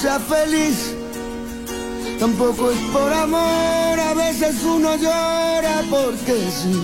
sea feliz. Tampoco es por amor, a veces uno llora porque sí.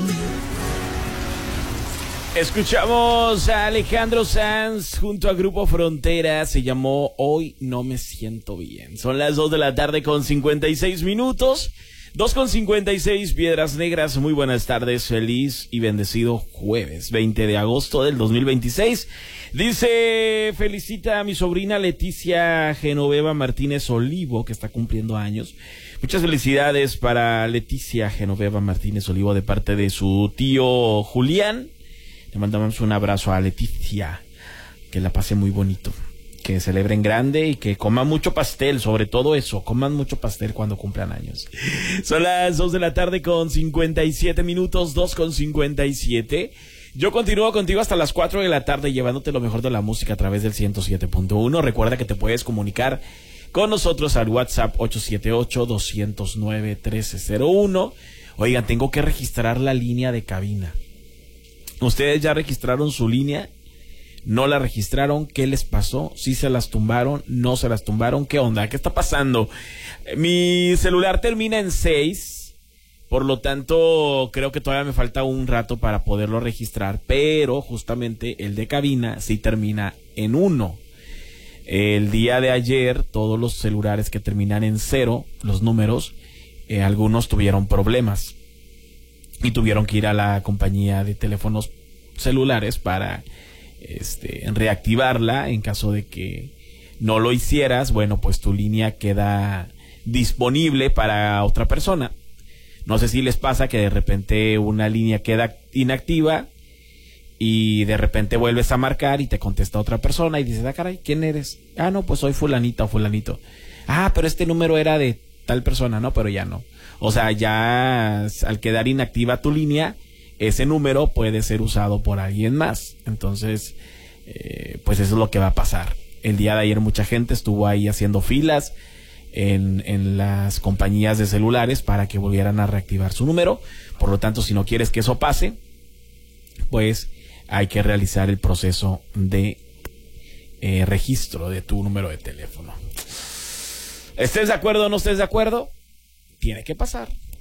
Escuchamos a Alejandro Sanz junto a Grupo Frontera, se llamó Hoy no me siento bien. Son las 2 de la tarde con 56 minutos, 2:56, Piedras Negras. Muy buenas tardes, feliz y bendecido jueves 20 de agosto del 2026. Dice, felicita a mi sobrina Leticia Genoveva Martínez Olivo, que está cumpliendo años. Muchas felicidades para Leticia Genoveva Martínez Olivo de parte de su tío Julián. Le mandamos un abrazo a Leticia, que la pase muy bonito, que celebren grande y que coman mucho pastel, sobre todo eso, coman mucho pastel cuando cumplan años. Son las 2 de la tarde con 57 minutos, 2:57. Yo continúo contigo hasta las 4 de la tarde llevándote lo mejor de la música a través del 107.1. Recuerda que te puedes comunicar con nosotros al WhatsApp 878-209-1301. Oigan, tengo que registrar la línea de cabina. ¿Ustedes ya registraron su línea? ¿No la registraron? ¿Qué les pasó? ¿Sí se las tumbaron? ¿No se las tumbaron? ¿Qué onda? ¿Qué está pasando? Mi celular termina en 6, por lo tanto creo que todavía me falta un rato para poderlo registrar, pero justamente el de cabina sí termina en 1. El día de ayer todos los celulares que terminan en 0, los números, algunos tuvieron problemas y tuvieron que ir a la compañía de teléfonos celulares para reactivarla. En caso de que no lo hicieras, bueno, pues tu línea queda disponible para otra persona. No sé si les pasa que de repente una línea queda inactiva y de repente vuelves a marcar y te contesta otra persona y dices, ah, caray, ¿quién eres? Ah, no, pues soy fulanita o fulanito. Ah, pero este número era de tal persona, no, pero ya no. O sea, ya al quedar inactiva tu línea, ese número puede ser usado por alguien más. Entonces, pues eso es lo que va a pasar. El día de ayer mucha gente estuvo ahí haciendo filas en las compañías de celulares para que volvieran a reactivar su número. Por lo tanto, si no quieres que eso pase, pues hay que realizar el proceso de registro de tu número de teléfono. ¿Estés de acuerdo o no estés de acuerdo? Tiene que pasar.